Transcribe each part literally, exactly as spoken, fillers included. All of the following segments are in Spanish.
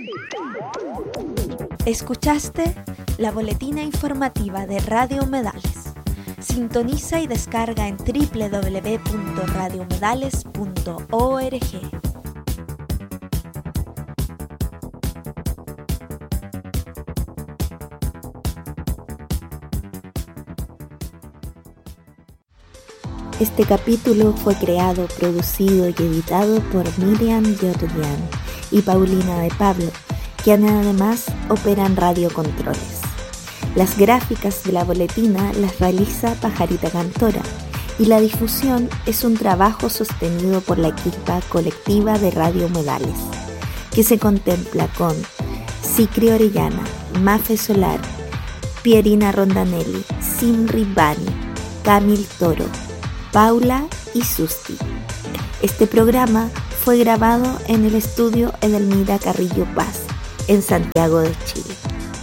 Escuchaste la boletina informativa de Radio Humedales. Sintoniza y descarga en doble u doble u doble u punto radio humedales punto org. Este capítulo fue creado, producido y editado por Miriam Yotulian y Paulina de Pablo, quienes además operan radiocontroles. Las gráficas de la boletina las realiza Pajarita Cantora y la difusión es un trabajo sostenido por la equipa colectiva de Radio Humedales, que se contempla con Sicri Orellana, Mafe Solar, Pierina Rondanelli, Simri Bani, Camil Toro, Paula y Susti. Este programa fue grabado en el estudio Edelmira Carrillo Paz, en Santiago de Chile.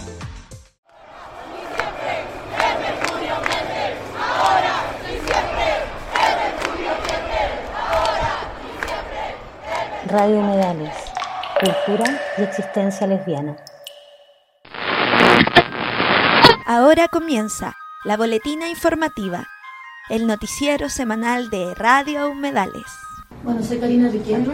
Radio Humedales, cultura y existencia lesbiana. Ahora comienza la boletina informativa, el noticiero semanal de Radio Humedales. Bueno, soy Karina Riquelme,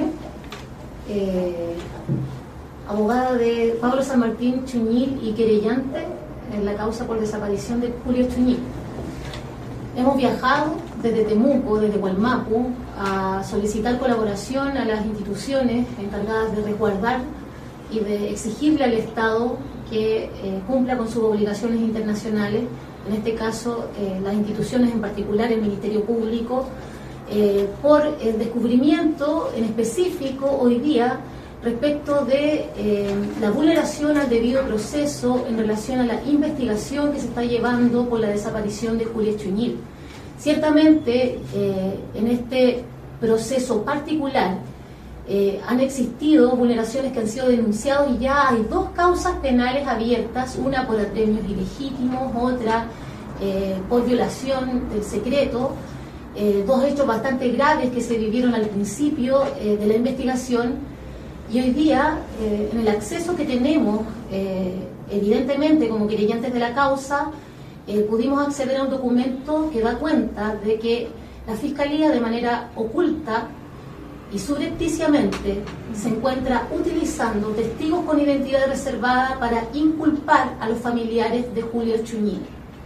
eh, abogada de Pablo San Martín Chuñil y querellante en la causa por desaparición de Julio Chuñil. Hemos viajado desde Temuco, desde Hualmapu, a solicitar colaboración a las instituciones encargadas de resguardar y de exigirle al Estado que eh, cumpla con sus obligaciones internacionales, en este caso eh, las instituciones, en particular el Ministerio Público, eh, por el descubrimiento en específico hoy día respecto de eh, la vulneración al debido proceso en relación a la investigación que se está llevando por la desaparición de Julio Chuñil. Ciertamente, eh, en este proceso particular eh, han existido vulneraciones que han sido denunciadas y ya hay dos causas penales abiertas, una por apremios ilegítimos, otra eh, por violación del secreto, eh, dos hechos bastante graves que se vivieron al principio eh, de la investigación. Y hoy día, eh, en el acceso que tenemos, eh, evidentemente como querellantes de la causa, eh, pudimos acceder a un documento que da cuenta de que la Fiscalía, de manera oculta y subrepticiamente, se encuentra utilizando testigos con identidad reservada para inculpar a los familiares de Julio Chuñil.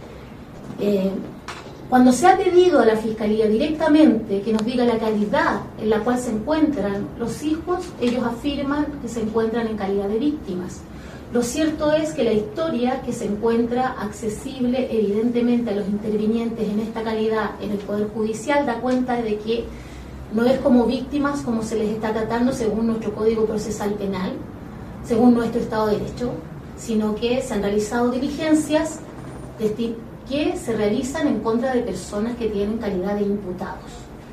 Eh, Cuando se ha pedido a la Fiscalía directamente que nos diga la calidad en la cual se encuentran los hijos, ellos afirman que se encuentran en calidad de víctimas. Lo cierto es que la historia que se encuentra accesible evidentemente a los intervinientes en esta calidad en el Poder Judicial da cuenta de que no es como víctimas como se les está tratando según nuestro Código Procesal Penal, según nuestro Estado de Derecho, sino que se han realizado diligencias de que se realizan en contra de personas que tienen calidad de imputados.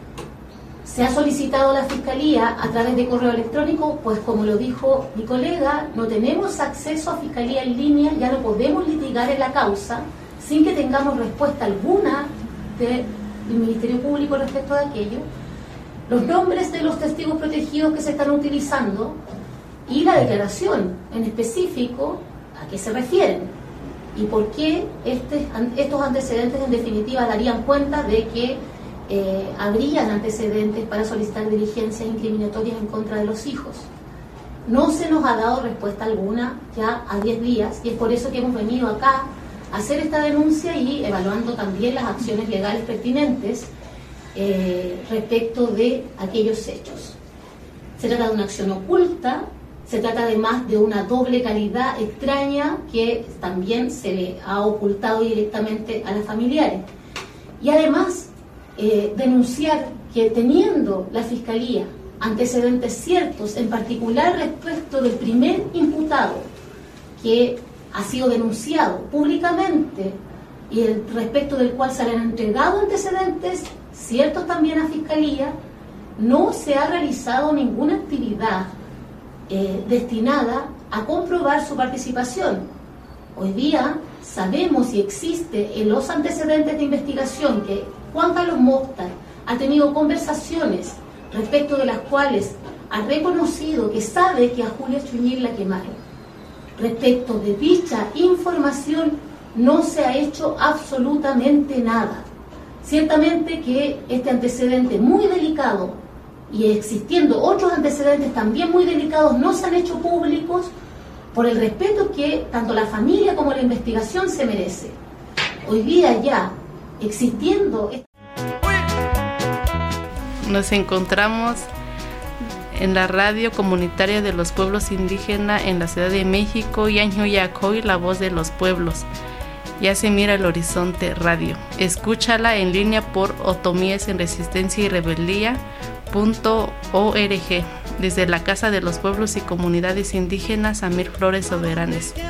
Se ha solicitado a la Fiscalía a través de correo electrónico, pues como lo dijo mi colega, no tenemos acceso a Fiscalía en línea, ya no podemos litigar en la causa sin que tengamos respuesta alguna del Ministerio Público respecto de aquello, los nombres de los testigos protegidos que se están utilizando y la declaración en específico a qué se refieren. Y por qué este, estos antecedentes en definitiva darían cuenta de que eh, habrían antecedentes para solicitar diligencias incriminatorias en contra de los hijos. No se nos ha dado respuesta alguna ya a diez días y es por eso que hemos venido acá a hacer esta denuncia y evaluando también las acciones legales pertinentes eh, respecto de aquellos hechos. Se trata de una acción oculta. Se trata además de una doble calidad extraña que también se le ha ocultado directamente a las familiares. Y además, eh, denunciar que teniendo la Fiscalía antecedentes ciertos, en particular respecto del primer imputado que ha sido denunciado públicamente y el, respecto del cual se le han entregado antecedentes ciertos también a Fiscalía, no se ha realizado ninguna actividad Eh, destinada a comprobar su participación. Hoy día sabemos y existe en los antecedentes de investigación que Juan Carlos Mostar ha tenido conversaciones respecto de las cuales ha reconocido que sabe que a Julia Chuñil la quemaron. Respecto de dicha información no se ha hecho absolutamente nada. Ciertamente que este antecedente muy delicado y existiendo otros antecedentes también muy delicados no se han hecho públicos por el respeto que tanto la familia como la investigación se merece. Hoy día ya existiendo... Nos encontramos en la radio comunitaria de los pueblos indígenas en la Ciudad de México, Yanhuyacoy, la voz de los pueblos. Ya se mira el horizonte radio. Escúchala en línea por otomíes en resistencia y rebeldía punto org desde la Casa de los Pueblos y Comunidades Indígenas Amir Flores Soberanes.